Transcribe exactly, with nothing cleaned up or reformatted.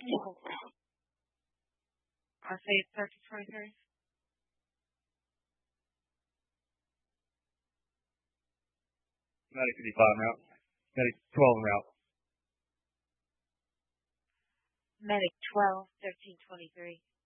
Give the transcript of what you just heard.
I say it's thirteen twenty-three. Medic fifty-five en route. Medic twelve en route. Medic twelve, thirteen twenty-three.